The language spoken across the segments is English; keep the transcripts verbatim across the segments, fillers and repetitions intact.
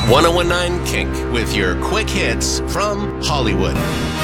ten nineteen Kink with your quick hits from Hollywood.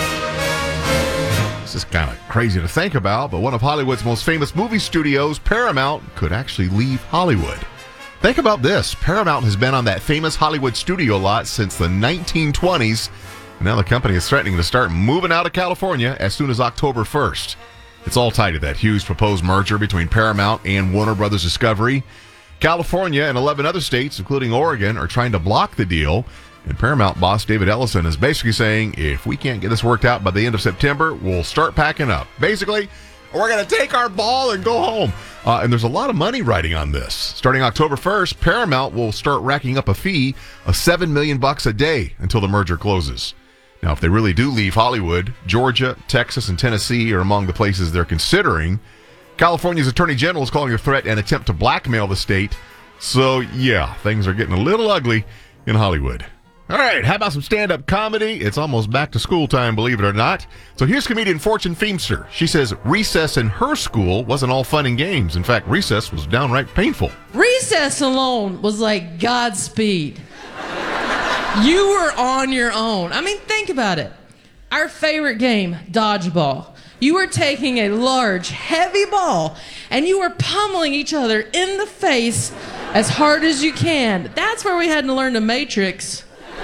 This is kind of crazy to think about, but one of Hollywood's most famous movie studios, Paramount, could actually leave Hollywood. Think about this. Paramount has been on that famous Hollywood studio lot since the nineteen twenties, and now the company is threatening to start moving out of California as soon as October first. It's all tied to that huge proposed merger between Paramount and Warner Brothers Discovery. California and eleven other states, including Oregon, are trying to block the deal. And Paramount boss David Ellison is basically saying, if we can't get this worked out by the end of September, we'll start packing up. Basically, we're going to take our ball and go home. Uh, and there's a lot of money riding on this. Starting October first, Paramount will start racking up a fee of seven million dollars bucks a day until the merger closes. Now, if they really do leave Hollywood, Georgia, Texas, and Tennessee are among the places they're considering. California's Attorney General is calling the threat an attempt to blackmail the state. So, yeah, things are getting a little ugly in Hollywood. All right, how about some stand-up comedy? It's almost back to school time, believe it or not. So here's comedian Fortune Feimster. She says recess in her school wasn't all fun and games. In fact, recess was downright painful. Recess alone was like Godspeed. You were on your own. I mean, think about it. Our favorite game, dodgeball. You were taking a large, heavy ball, and you were pummeling each other in the face as hard as you can. That's where we had to learn the Matrix.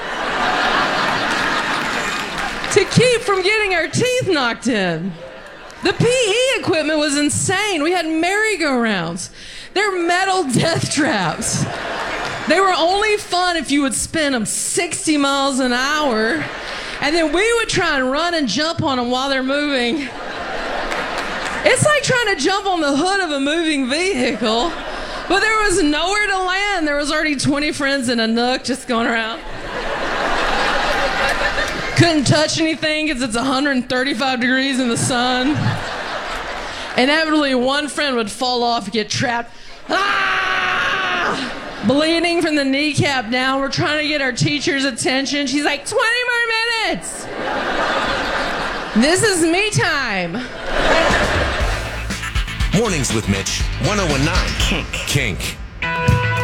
To keep from getting our teeth knocked in. The P E equipment was insane. We had merry-go-rounds. They're metal death traps. They were only fun if you would spin them sixty miles an hour, and then we would try and run and jump on them while they're moving. It's like trying to jump on the hood of a moving vehicle, but there was nowhere to land. There was already twenty friends in a nook just going around. Couldn't touch anything because it's one hundred thirty-five degrees in the sun. Inevitably, one friend would fall off, get trapped. Ah! Bleeding from the kneecap down. We're trying to get our teacher's attention. She's like, twenty more minutes. This is me time. Mornings with Mitch, ten nineteen Kink. Kink.